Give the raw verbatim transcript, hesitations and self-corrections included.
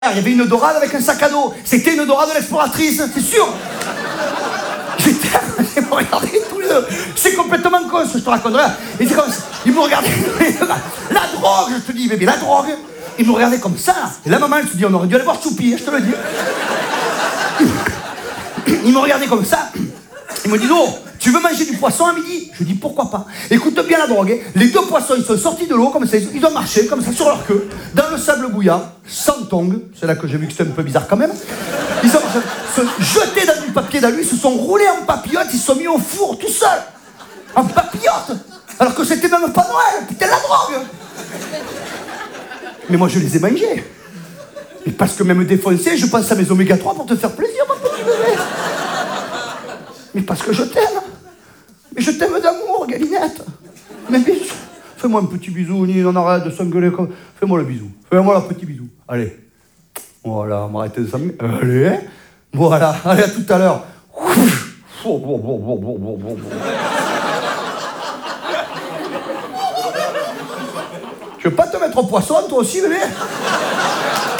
Il y avait une dorade avec un sac à dos. C'était une dorade de l'exploratrice, c'est sûr. J'étais... Ils me regardaient tous les deux. C'est complètement con ce que je te raconterai. Ils, comme... Ils me regardaient... La drogue, je te dis, bébé, la drogue. Ils me regardaient comme ça. Et la maman, elle se dit, on aurait dû aller voir Choupi, je te le dis. Ils me regardaient comme ça. Ils me disent, oh, tu veux manger du poisson à midi? Je dis, pourquoi pas? Écoute bien la drogue. Hein. Les deux poissons, ils sont sortis de l'eau, comme ça, ils ont marché, comme ça, sur leur queue, dans le sable bouillant, sans tongs. C'est là que j'ai vu que c'était un peu bizarre quand même. Ils ont se jeté dans du papier d'alu, ils se sont roulés en papillote, ils se sont mis au four tout seuls. En papillote. Alors que c'était même pas Noël, putain, la drogue. Mais moi, je les ai mangés. Et parce que même défoncé, je pense à mes oméga trois pour te faire plaisir, mon petit bébé. Mais parce que je t'aime. Mais je t'aime d'amour, Galinette. Mais bisou. Fais-moi un petit bisou, ni on arrête de s'engueuler comme... Fais-moi le bisou. Fais-moi le petit bisou. Allez. Voilà, on va arrêter de s'engueuler. Allez. Voilà, allez, à tout à l'heure. Tu veux pas te mettre au poisson, toi aussi, bébé?